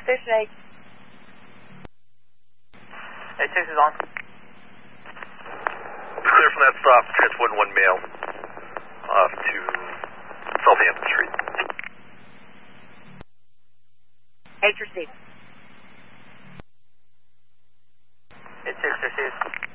Station 8. 86 is on. Clear from that stop, transporting one male off to Southampton Street. 8 received. 86 received.